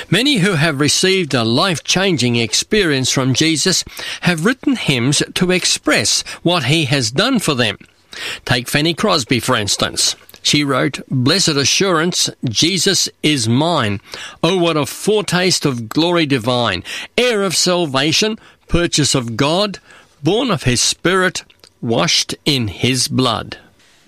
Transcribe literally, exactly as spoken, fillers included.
Many who have received a life-changing experience from Jesus have written hymns to express what he has done for them. Take Fanny Crosby, for instance. She wrote, "Blessed assurance, Jesus is mine. Oh, what a foretaste of glory divine. Heir of salvation, purchase of God, born of his Spirit, washed in his blood."